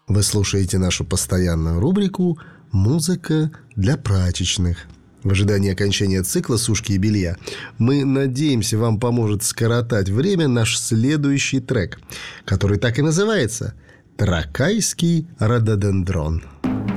Вы слушаете нашу постоянную рубрику «Музыка для прачечных». В ожидании окончания цикла «Сушки и белья» мы надеемся, вам поможет скоротать время наш следующий трек, который так и называется «Тракайский рододендрон».